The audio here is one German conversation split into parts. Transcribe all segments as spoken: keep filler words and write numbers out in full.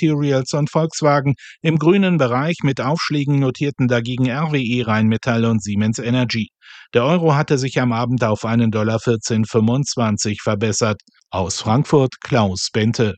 Materials und Volkswagen. Im grünen Bereich mit Aufschlägen notierten dagegen R W E, Rheinmetall und Siemens Energy. Der Euro hatte sich am Abend auf einen Dollar vierzehn fünfundzwanzig verbessert. Aus Frankfurt Klaus Bente.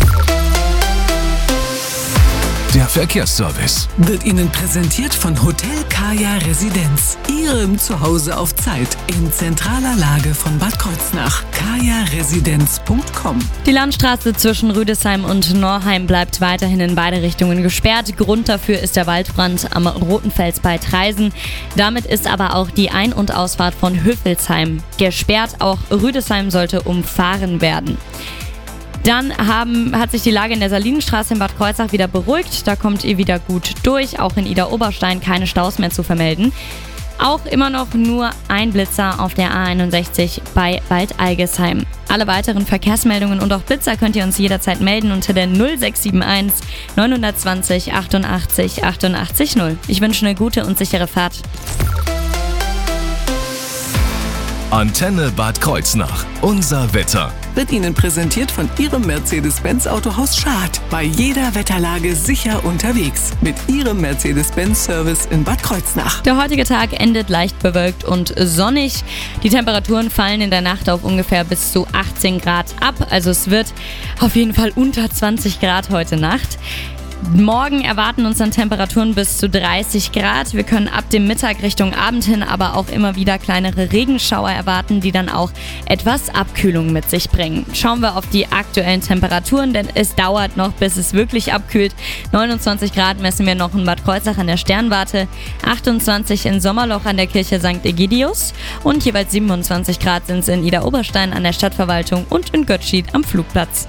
Der Verkehrsservice wird Ihnen präsentiert von Hotel Kaya Residenz. Ihrem Zuhause auf Zeit in zentraler Lage von Bad Kreuznach. kaya residenz punkt com. Die Landstraße zwischen Rüdesheim und Norheim bleibt weiterhin in beide Richtungen gesperrt. Grund dafür ist der Waldbrand am Rotenfels bei Traisen. Damit ist aber auch die Ein- und Ausfahrt von Höfelsheim gesperrt. Auch Rüdesheim sollte umfahren werden. Dann haben, hat sich die Lage in der Salinenstraße in Bad Kreuznach wieder beruhigt. Da kommt ihr wieder gut durch. Auch in Idar-Oberstein keine Staus mehr zu vermelden. Auch immer noch nur ein Blitzer auf der A einundsechzig bei Waldeigesheim. Alle weiteren Verkehrsmeldungen und auch Blitzer könnt ihr uns jederzeit melden unter der null sechs sieben eins neun zwei null achtundachtzig achtundachtzig null. Ich wünsche eine gute und sichere Fahrt. Antenne Bad Kreuznach. Unser Wetter wird Ihnen präsentiert von Ihrem Mercedes-Benz Autohaus Schad. Bei jeder Wetterlage sicher unterwegs. Mit Ihrem Mercedes-Benz-Service in Bad Kreuznach. Der heutige Tag endet leicht bewölkt und sonnig. Die Temperaturen fallen in der Nacht auf ungefähr bis zu achtzehn Grad ab. Also es wird auf jeden Fall unter zwanzig Grad heute Nacht. Morgen erwarten uns dann Temperaturen bis zu dreißig Grad. Wir können ab dem Mittag Richtung Abend hin aber auch immer wieder kleinere Regenschauer erwarten, die dann auch etwas Abkühlung mit sich bringen. Schauen wir auf die aktuellen Temperaturen, denn es dauert noch, bis es wirklich abkühlt. neunundzwanzig Grad messen wir noch in Bad Kreuznach an der Sternwarte, achtundzwanzig in Sommerloch an der Kirche Sankt Egidius und jeweils siebenundzwanzig Grad sind es in Idar-Oberstein an der Stadtverwaltung und in Götzschied am Flugplatz.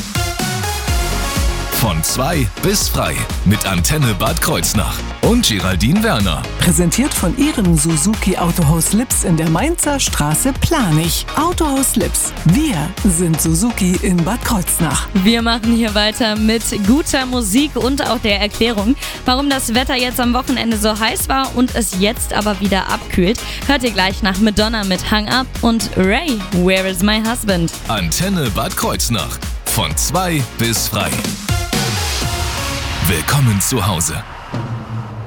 Von zwei bis frei mit Antenne Bad Kreuznach und Geraldine Werner. Präsentiert von Ihrem Suzuki Autohaus Lips in der Mainzer Straße Planich. Autohaus Lips. Wir sind Suzuki in Bad Kreuznach. Wir machen hier weiter mit guter Musik und auch der Erklärung, warum das Wetter jetzt am Wochenende so heiß war und es jetzt aber wieder abkühlt. Hört ihr gleich nach Madonna mit Hang Up und Ray, Where is my husband? Antenne Bad Kreuznach. Von zwei bis frei. Willkommen zu Hause.